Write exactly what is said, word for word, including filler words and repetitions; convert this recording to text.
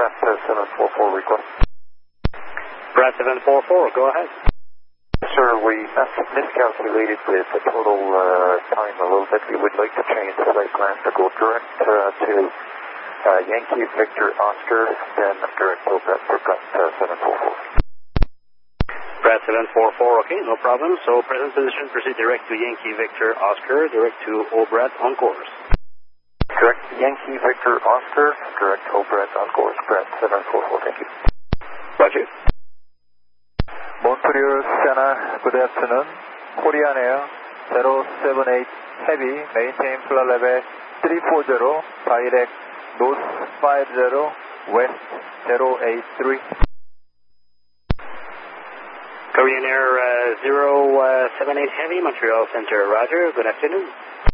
Pratt uh, seven four four request. Pratt seven four four, go ahead. Sir, we mis- miscalculated the, the total uh, time a little bit. We would like to change the flight plan to go direct uh, to uh, Yankee Victor Oscar, then direct to Pratt uh, seven four four. Pratt seven four four, okay, no problem. So present position, proceed direct to Yankee Victor Oscar, direct to Obrat on course. Direct Yankee Victor Oscar, direct Obrat on course, Pratt seven four four, thank you. Roger. Montreal, Sienna, good afternoon. Korean Air zero seven eight Heavy, maintain flight level three four zero, direct north five zero, west zero eight three. Korean Air uh, zero seven eight Heavy, Montreal Center, roger, good afternoon.